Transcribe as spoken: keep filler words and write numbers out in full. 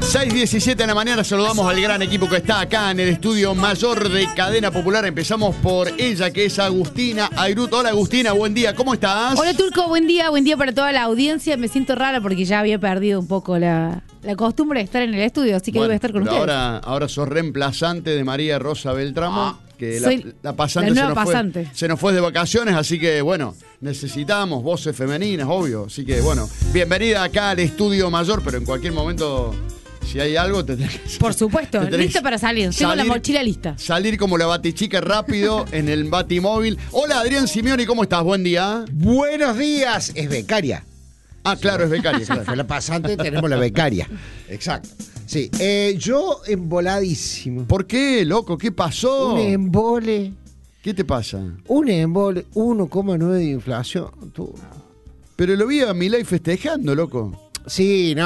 seis diecisiete de la mañana, saludamos al gran equipo que está acá en el estudio mayor de Cadena Popular. Empezamos por ella, que es Agustina Airut. Hola Agustina, buen día, ¿cómo estás? Hola Turco, buen día, buen día para toda la audiencia. Me siento rara porque ya había perdido un poco la, la costumbre de estar en el estudio, así que bueno, voy a estar con pero ustedes. Ahora, ahora sos reemplazante de María Rosa Beltramo. Ah, que soy la, la pasante, la se, nueva nos pasante. Fue, se nos fue de vacaciones, así que bueno, necesitamos voces femeninas, obvio. Así que bueno, bienvenida acá al estudio mayor, pero en cualquier momento, si hay algo, te tenés que... Por supuesto, lista para salir. Tengo salir, la mochila lista. Salir como la batichica rápido en el batimóvil. Hola Adrián Simeoni, ¿cómo estás? Buen día. Buenos días, es becaria. Ah, claro, es becaria. Claro. Fue la pasante, tenemos la becaria. Exacto. Sí, eh, yo emboladísimo. ¿Por qué, loco? ¿Qué pasó? Un embole. ¿Qué te pasa? Un embole, uno coma nueve de inflación. Tú. Pero lo vi a Milei festejando, loco. Sí, no.